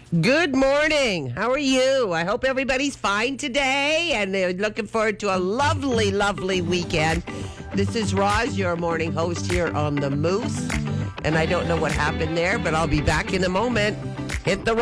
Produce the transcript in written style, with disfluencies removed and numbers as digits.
Good morning. How are you? I hope everybody's fine today and they're looking forward to a lovely, lovely weekend. This is Roz, your morning host here on The Moose. And I don't know what happened there, but I'll be back in a moment. Hit the